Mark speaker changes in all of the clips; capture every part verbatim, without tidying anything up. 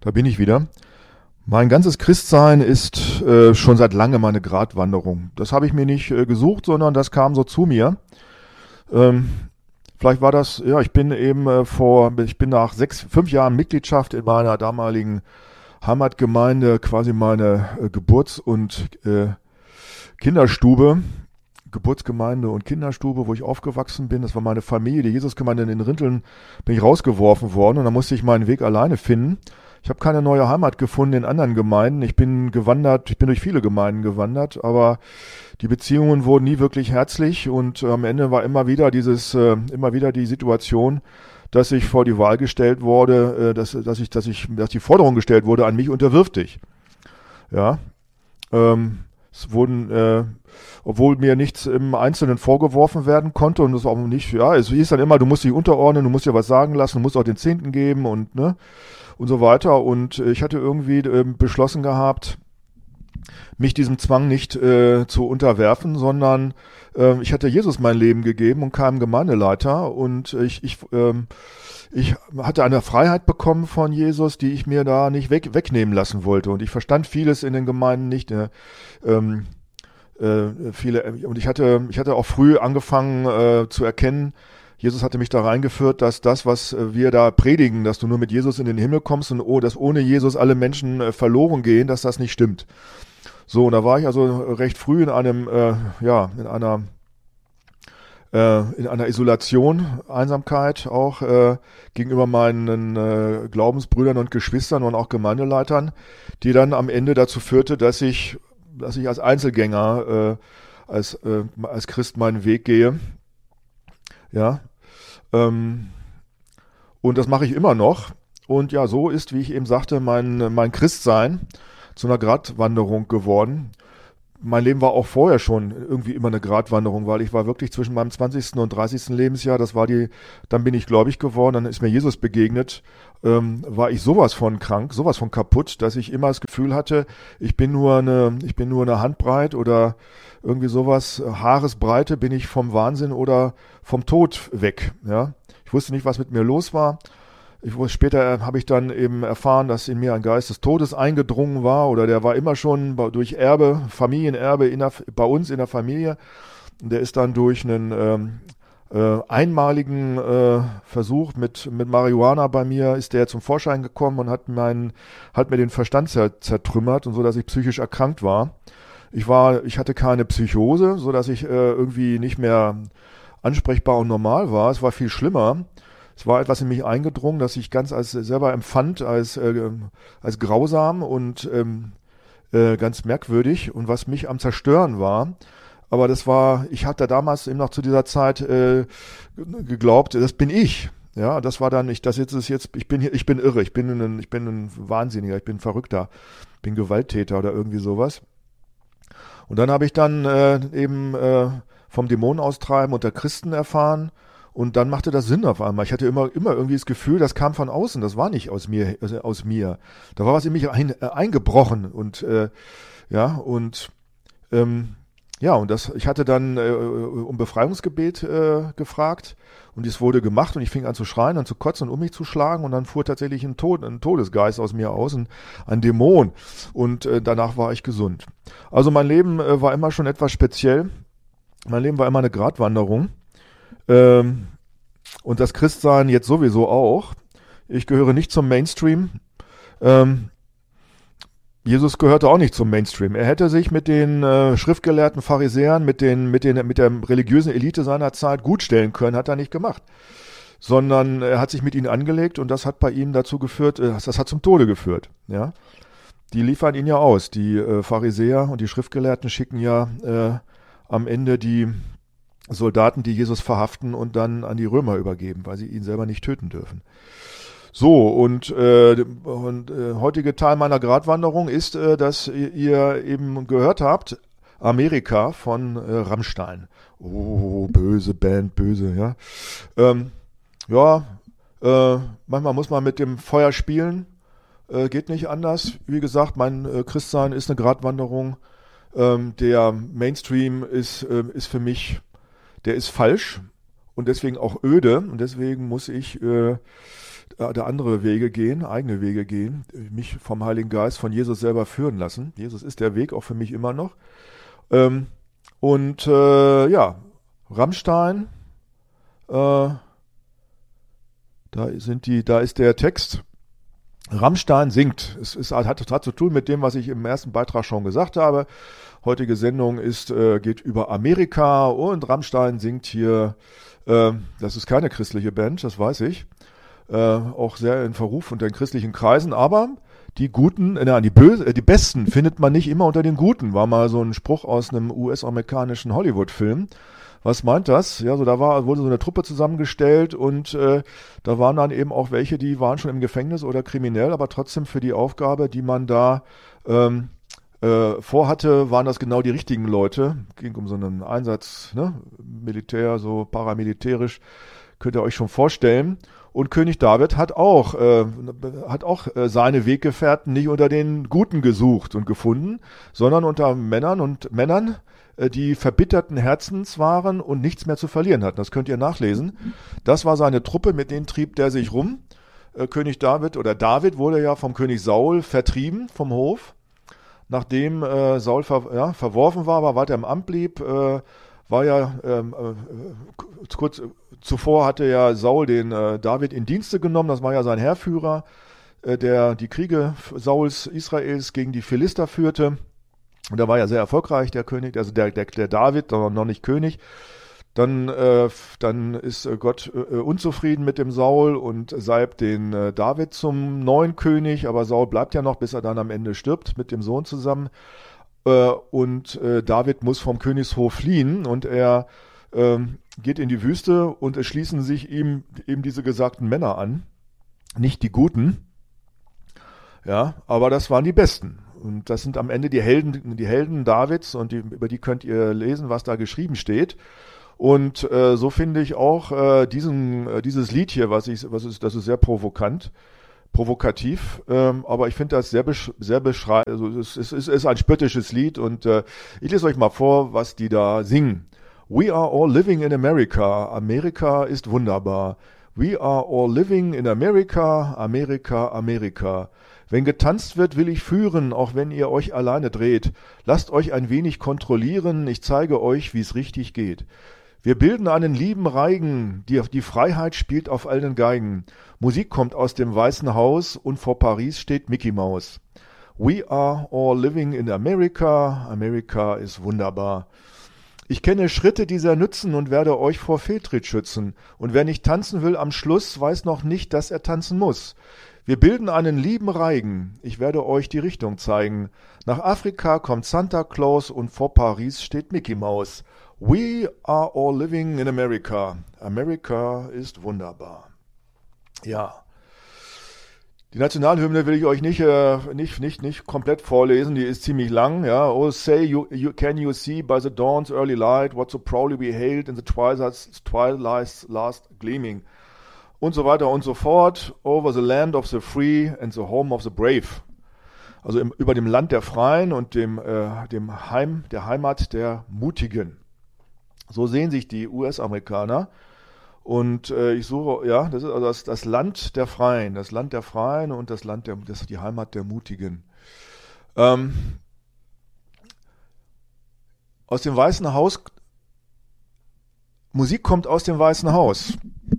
Speaker 1: Da bin ich wieder. Mein ganzes Christsein ist äh, schon seit langem eine Gratwanderung. Das habe ich mir nicht äh, gesucht, sondern das kam so zu mir. Ähm, vielleicht war das, ja, ich bin eben äh, vor, ich bin nach sechs, fünf Jahren Mitgliedschaft in meiner damaligen Heimatgemeinde, quasi meine äh, Geburts- und äh, Kinderstube, Geburtsgemeinde und Kinderstube, wo ich aufgewachsen bin. Das war meine Familie, die Jesusgemeinde in den Rinteln, bin ich rausgeworfen worden und dann musste ich meinen Weg alleine finden. Ich habe keine neue Heimat gefunden in anderen Gemeinden. Ich bin gewandert, ich bin durch viele Gemeinden gewandert, aber die Beziehungen wurden nie wirklich herzlich und äh, am Ende war immer wieder dieses, äh, immer wieder die Situation, dass ich vor die Wahl gestellt wurde, äh, dass, dass ich, dass ich, dass die Forderung gestellt wurde an mich, unterwirf dich. Ja, ähm, es wurden, äh, obwohl mir nichts im Einzelnen vorgeworfen werden konnte und es auch nicht, ja, es hieß dann immer, du musst dich unterordnen, du musst dir was sagen lassen, du musst auch den Zehnten geben und, ne, und so weiter. Und ich hatte irgendwie äh, beschlossen gehabt, mich diesem Zwang nicht äh, zu unterwerfen, sondern äh, ich hatte Jesus mein Leben gegeben und keinem Gemeindeleiter und ich, ich, ähm, ich hatte eine Freiheit bekommen von Jesus, die ich mir da nicht weg, wegnehmen lassen wollte. Und ich verstand vieles in den Gemeinden nicht. Äh, ähm, äh, viele, und ich hatte, ich hatte auch früh angefangen äh, zu erkennen, Jesus hatte mich da reingeführt, dass das, was wir da predigen, dass du nur mit Jesus in den Himmel kommst und oh, dass ohne Jesus alle Menschen äh, verloren gehen, dass das nicht stimmt. So, und da war ich also recht früh in einem, äh, ja, in einer, äh, in einer Isolation, Einsamkeit auch äh, gegenüber meinen äh, Glaubensbrüdern und Geschwistern und auch Gemeindeleitern, die dann am Ende dazu führte, dass ich, dass ich als Einzelgänger, äh, als, äh, als Christ meinen Weg gehe. Ja, ähm, und das mache ich immer noch. Und ja, so ist, wie ich eben sagte, mein, mein Christsein zu einer Gratwanderung geworden. Mein Leben war auch vorher schon irgendwie immer eine Gratwanderung, weil ich war wirklich zwischen meinem zwanzigsten und dreißigsten Lebensjahr, das war die, dann bin ich gläubig geworden, dann ist mir Jesus begegnet, ähm, war ich sowas von krank, sowas von kaputt, dass ich immer das Gefühl hatte, ich bin nur eine, ich bin nur eine Handbreit oder irgendwie sowas, Haaresbreite bin ich vom Wahnsinn oder vom Tod weg, ja. Ich wusste nicht, was mit mir los war. Ich wusste, später habe ich dann eben erfahren, dass in mir ein Geist des Todes eingedrungen war oder der war immer schon durch Erbe, Familienerbe in der, bei uns in der Familie. Und der ist dann durch einen ähm, äh, einmaligen äh, Versuch mit, mit Marihuana bei mir, ist der zum Vorschein gekommen und hat, meinen, hat mir den Verstand zertrümmert und so, dass ich psychisch erkrankt war. Ich war, ich hatte keine Psychose, so dass ich äh, irgendwie nicht mehr ansprechbar und normal war. Es war viel schlimmer. Es war etwas in mich eingedrungen, das ich ganz als selber empfand, als, äh, als grausam und ähm, äh, ganz merkwürdig und was mich am Zerstören war. Aber das war, ich hatte damals eben noch zu dieser Zeit äh, geglaubt, das bin ich. Ja, das war dann, ich, das jetzt ist jetzt, ich bin hier, ich bin irre, ich bin ein, ich bin ein Wahnsinniger, ich bin ein Verrückter, bin Gewalttäter oder irgendwie sowas. Und dann habe ich dann äh, eben äh, vom Dämonenaustreiben unter Christen erfahren. Und dann machte das Sinn auf einmal. Ich hatte immer, immer irgendwie das Gefühl, das kam von außen, das war nicht aus mir, also aus mir. Da war was in mich ein, äh, eingebrochen und äh, ja und ähm, ja und das. Ich hatte dann äh, um Befreiungsgebet äh, gefragt und es wurde gemacht und ich fing an zu schreien und zu kotzen und um mich zu schlagen und dann fuhr tatsächlich ein, Tod, ein Todesgeist aus mir aus, ein, ein Dämon und äh, danach war ich gesund. Also mein Leben äh, war immer schon etwas speziell. Mein Leben war immer eine Gratwanderung. Ähm, und das Christsein jetzt sowieso auch. Ich gehöre nicht zum Mainstream. Ähm, Jesus gehörte auch nicht zum Mainstream. Er hätte sich mit den äh, schriftgelehrten Pharisäern, mit den, mit den, mit der religiösen Elite seiner Zeit gut stellen können, hat er nicht gemacht. Sondern er hat sich mit ihnen angelegt und das hat bei ihm dazu geführt, äh, das hat zum Tode geführt. Ja, die liefern ihn ja aus. Die äh, Pharisäer und die Schriftgelehrten schicken ja äh, am Ende die Soldaten, die Jesus verhaften und dann an die Römer übergeben, weil sie ihn selber nicht töten dürfen. So, und, äh, und äh, heutige Teil meiner Gratwanderung ist, äh, dass ihr eben gehört habt, Amerika von äh, Rammstein. Oh, böse Band, böse, ja. Ähm, ja, äh, manchmal muss man mit dem Feuer spielen, äh, geht nicht anders. Wie gesagt, mein äh, Christsein ist eine Gratwanderung. Ähm, der Mainstream ist, äh, ist für mich der ist falsch und deswegen auch öde und deswegen muss ich äh, da andere Wege gehen, eigene Wege gehen, mich vom Heiligen Geist, von Jesus selber führen lassen. Jesus ist der Weg, auch für mich immer noch. Ähm, und äh, ja, Rammstein, äh, da sind die, da ist der Text. Rammstein singt. Es ist, hat, hat zu tun mit dem, was ich im ersten Beitrag schon gesagt habe. Heutige Sendung ist, äh, geht über Amerika und Rammstein singt hier, äh, das ist keine christliche Band, das weiß ich, äh, auch sehr in Verruf unter den christlichen Kreisen, aber die Guten, äh, die, Böse, äh, die Besten findet man nicht immer unter den Guten, war mal so ein Spruch aus einem U S-amerikanischen Hollywood-Film. Was meint das? Ja, so da war, wurde so eine Truppe zusammengestellt und äh, da waren dann eben auch welche, die waren schon im Gefängnis oder kriminell, aber trotzdem für die Aufgabe, die man da ähm, äh, vorhatte, waren das genau die richtigen Leute. Ging um so einen Einsatz, ne? Militär, so paramilitärisch, könnt ihr euch schon vorstellen. Und König David hat auch, äh, hat auch äh, seine Weggefährten nicht unter den Guten gesucht und gefunden, sondern unter Männern und Männern, die verbitterten Herzens waren und nichts mehr zu verlieren hatten. Das könnt ihr nachlesen. Das war seine Truppe, mit denen trieb der sich rum. Äh, König David oder David wurde ja vom König Saul vertrieben vom Hof. Nachdem äh, Saul ver, ja, verworfen war, aber weiter im Amt blieb, äh, war ja ähm, äh, kurz zuvor hatte ja Saul den äh, David in Dienste genommen. Das war ja sein Heerführer, äh, der die Kriege Sauls Israels gegen die Philister führte. Und er war ja sehr erfolgreich, der König, also der, der, der David, aber noch nicht König. Dann, äh, dann ist Gott äh, unzufrieden mit dem Saul und salbt den äh, David zum neuen König, aber Saul bleibt ja noch, bis er dann am Ende stirbt, mit dem Sohn zusammen. Äh, und äh, David muss vom Königshof fliehen und er äh, geht in die Wüste und es schließen sich ihm eben diese gesagten Männer an, nicht die Guten, ja, aber das waren die Besten. Und das sind am Ende die Helden, die Helden Davids und die, über die könnt ihr lesen, was da geschrieben steht. Und äh, so finde ich auch äh, diesen, äh, dieses Lied hier, was ich, was ist, das ist sehr provokant, provokativ, ähm, aber ich finde das sehr, besch sehr beschreibend. Also es ist, es ist ein spöttisches Lied und äh, ich lese euch mal vor, was die da singen. We are all living in America. Amerika ist wunderbar. We are all living in America. Amerika, Amerika. Wenn getanzt wird, will ich führen, auch wenn ihr euch alleine dreht. Lasst euch ein wenig kontrollieren, ich zeige euch, wie es richtig geht. Wir bilden einen lieben Reigen, die, die Freiheit spielt auf allen Geigen. Musik kommt aus dem Weißen Haus und vor Paris steht Mickey Mouse. We are all living in America, Amerika ist wunderbar. Ich kenne Schritte, die sehr nützen und werde euch vor Fehltritt schützen. Und wer nicht tanzen will am Schluss, weiß noch nicht, dass er tanzen muss. Wir bilden einen lieben Reigen, ich werde euch die Richtung zeigen. Nach Afrika kommt Santa Claus und vor Paris steht Mickey Mouse. We are all living in America. Amerika ist wunderbar. Ja. Die Nationalhymne will ich euch nicht, äh, nicht, nicht, nicht komplett vorlesen, die ist ziemlich lang. Ja. Oh, say you, you, can you see by the dawn's early light what so proudly we hailed in the twilight's, twilight's last gleaming. Und so weiter und so fort. Over the land of the free and the home of the brave. Also im, über dem Land der Freien und dem, äh, dem Heim, der Heimat der Mutigen. So sehen sich die U S-Amerikaner. Und äh, ich suche, ja, das ist also das, das Land der Freien, das Land der Freien und das Land der, das ist die Heimat der Mutigen. Ähm, aus dem Weißen Haus, Musik kommt aus dem Weißen Haus.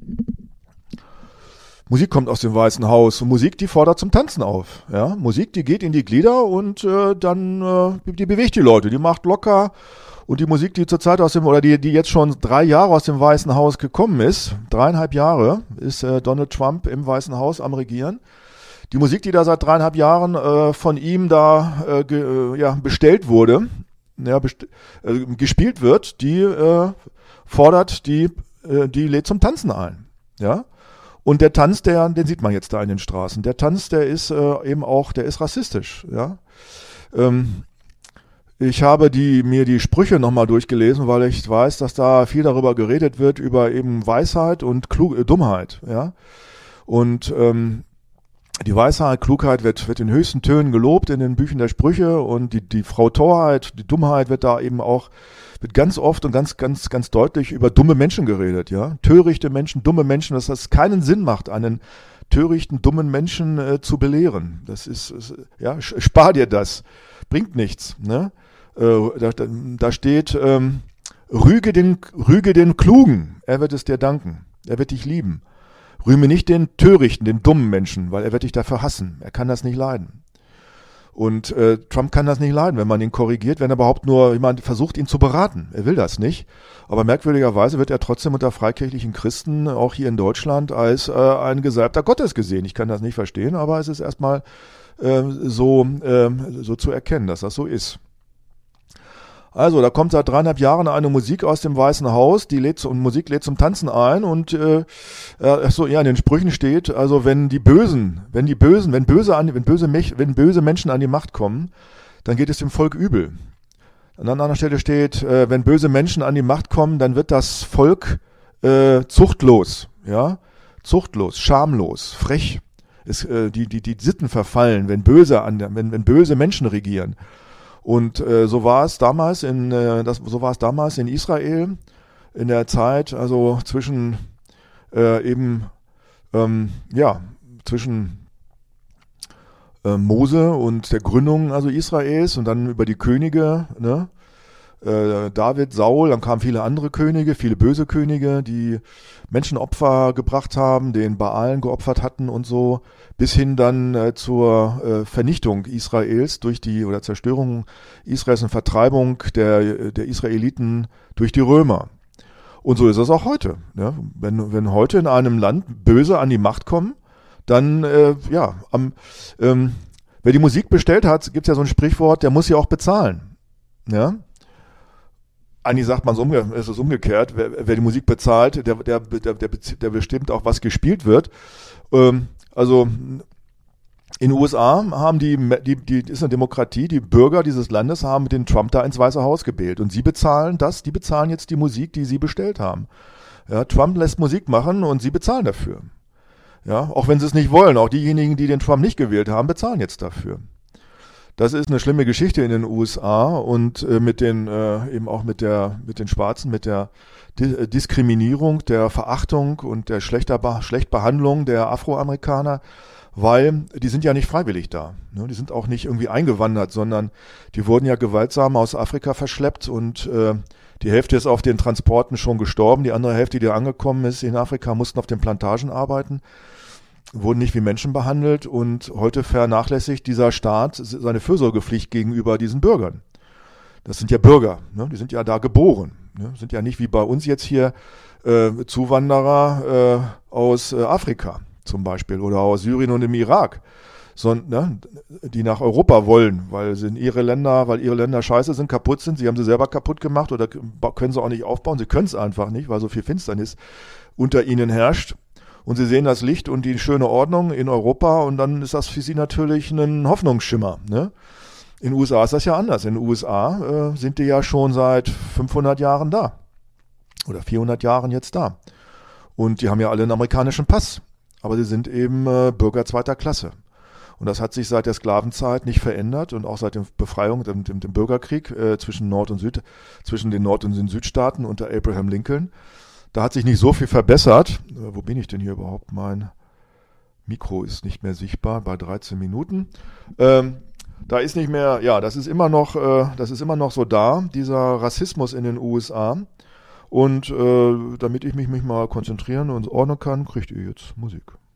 Speaker 1: Musik kommt aus dem Weißen Haus und Musik, die fordert zum Tanzen auf. Ja, Musik, die geht in die Glieder und äh, dann äh, die bewegt die Leute, die macht locker. Und die Musik, die zurzeit aus dem, oder die, die jetzt schon drei Jahre aus dem Weißen Haus gekommen ist, dreieinhalb Jahre ist äh, Donald Trump im Weißen Haus am Regieren. Die Musik, die da seit dreieinhalb Jahren äh, von ihm da äh, ge, äh, ja, bestellt wurde, ja, best äh, gespielt wird, die äh, fordert, die, äh, die lädt zum Tanzen ein. Ja. Und der Tanz, der, den sieht man jetzt da in den Straßen. Der Tanz, der ist äh, eben auch, der ist rassistisch. Ja. Ähm, Ich habe die, mir die Sprüche nochmal durchgelesen, weil ich weiß, dass da viel darüber geredet wird, über eben Weisheit und Klug, äh, Dummheit, ja. Und ähm, die Weisheit, Klugheit wird, wird in höchsten Tönen gelobt in den Büchern der Sprüche und die, die Frau Torheit, die Dummheit wird da eben auch, wird ganz oft und ganz, ganz, ganz deutlich über dumme Menschen geredet, ja. Törichte Menschen, dumme Menschen, dass das keinen Sinn macht, einen törichten, dummen Menschen äh, zu belehren. Das ist, ist ja, spar dir das. Bringt nichts. Ne? Äh, da, da steht, ähm, rüge den, rüge den Klugen, er wird es dir danken. Er wird dich lieben. Rühme nicht den törichten, den dummen Menschen, weil er wird dich dafür hassen. Er kann das nicht leiden. Und äh, Trump kann das nicht leiden, wenn man ihn korrigiert, wenn er überhaupt nur jemand versucht, ihn zu beraten. Er will das nicht. Aber merkwürdigerweise wird er trotzdem unter freikirchlichen Christen, auch hier in Deutschland, als äh, ein Gesalbter Gottes gesehen. Ich kann das nicht verstehen, aber es ist erstmal äh, so, äh, so zu erkennen, dass das so ist. Also, da kommt seit dreieinhalb Jahren eine Musik aus dem Weißen Haus, die lädt und Musik lädt zum Tanzen ein und äh, äh, so ja in den Sprüchen steht, also wenn die Bösen, wenn die Bösen, wenn böse an, wenn böse wenn böse Menschen an die Macht kommen, dann geht es dem Volk übel. An einer anderen Stelle steht, äh, wenn böse Menschen an die Macht kommen, dann wird das Volk äh, zuchtlos, ja, zuchtlos, schamlos, frech. Es, äh, die die die Sitten verfallen, wenn böse an, wenn wenn böse Menschen regieren. Und äh, so war es damals in äh, das, so war es damals in Israel in der Zeit, also zwischen äh, eben ähm, ja zwischen äh, Mose und der Gründung also Israels und dann über die Könige, ne? Äh, David, Saul, dann kamen viele andere Könige, viele böse Könige, die Menschenopfer gebracht haben, den Baalen geopfert hatten und so, bis hin dann äh, zur äh, Vernichtung Israels durch die oder Zerstörung Israels und Vertreibung der, der Israeliten durch die Römer. Und so ist es auch heute. Ja? Wenn, wenn heute in einem Land Böse an die Macht kommen, dann, äh, ja, am, ähm, wer die Musik bestellt hat, gibt es ja so ein Sprichwort, der muss sie auch bezahlen. Ja? Eigentlich sagt man es umge ist es umgekehrt, wer, wer die Musik bezahlt, der, der, der, der, der bestimmt auch, was gespielt wird. Ähm, also in den U S A haben die, die, die ist eine Demokratie, die Bürger dieses Landes haben den Trump da ins Weiße Haus gewählt und sie bezahlen das, die bezahlen jetzt die Musik, die sie bestellt haben. Ja, Trump lässt Musik machen und sie bezahlen dafür. Ja, auch wenn sie es nicht wollen, auch diejenigen, die den Trump nicht gewählt haben, bezahlen jetzt dafür. Das ist eine schlimme Geschichte in den U S A und äh, mit den äh, eben auch mit der mit den Schwarzen, mit der Di Diskriminierung, der Verachtung und der schlechter Be Schlechtbehandlung der Afroamerikaner, weil die sind ja nicht freiwillig da. Ne? Die sind auch nicht irgendwie eingewandert, sondern die wurden ja gewaltsam aus Afrika verschleppt und äh, die Hälfte ist auf den Transporten schon gestorben, die andere Hälfte, die angekommen ist in Afrika, mussten auf den Plantagen arbeiten, wurden nicht wie Menschen behandelt und heute vernachlässigt dieser Staat seine Fürsorgepflicht gegenüber diesen Bürgern. Das sind ja Bürger, ne? Die sind ja da geboren, ne? Sind ja nicht wie bei uns jetzt hier äh, Zuwanderer äh, aus äh, Afrika zum Beispiel oder aus Syrien und dem Irak, sondern ne, die nach Europa wollen, weil sie in ihre Länder, weil ihre Länder scheiße sind, kaputt sind, sie haben sie selber kaputt gemacht oder können sie auch nicht aufbauen, sie können es einfach nicht, weil so viel Finsternis unter ihnen herrscht. Und sie sehen das Licht und die schöne Ordnung in Europa und dann ist das für sie natürlich ein Hoffnungsschimmer. Ne? In den U S A ist das ja anders. In den U S A äh, sind die ja schon seit fünfhundert Jahren da. Oder vierhundert Jahren jetzt da. Und die haben ja alle einen amerikanischen Pass. Aber sie sind eben äh, Bürger zweiter Klasse. Und das hat sich seit der Sklavenzeit nicht verändert und auch seit der Befreiung, dem, dem, dem Bürgerkrieg äh, zwischen Nord und Süd, zwischen den Nord- und den Südstaaten unter Abraham Lincoln. Da hat sich nicht so viel verbessert. Äh, wo bin ich denn hier überhaupt? Mein Mikro ist nicht mehr sichtbar bei dreizehn Minuten. Ähm, da ist nicht mehr, ja, das ist immer noch, äh, das ist immer noch so da, dieser Rassismus in den U S A. Und äh, damit ich mich, mich mal konzentrieren und ordnen kann, kriegt ihr jetzt Musik.